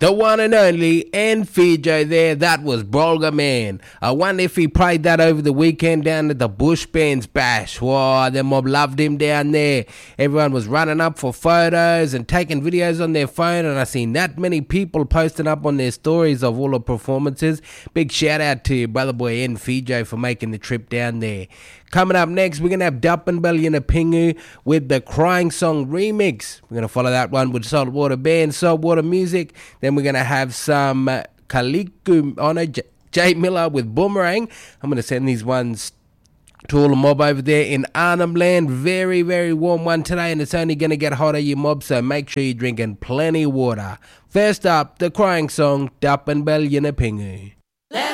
The one and only Nfijo there, that was Brolga Man. I wonder if he played that over the weekend down at the Bush Bands Bash. Wow, the mob loved him down there. Everyone was running up for photos and taking videos on their phone, and I seen that many people posting up on their stories of all the performances. Big shout out to your brother boy Nfijo for making the trip down there. Coming up next, we're going to have Dappenbell Yinapingu with the Crying Song remix. We're going to follow that one with Saltwater Band, Saltwater Music. Then we're going to have some Kaliku Honor, Jay Miller with Boomerang. I'm going to send these ones to all the mob over there in Arnhem Land. Very, very warm one today, and it's only going to get hotter, you mob, so make sure you're drinking plenty of water. First up, the Crying Song, Dappenbell Yinapingu.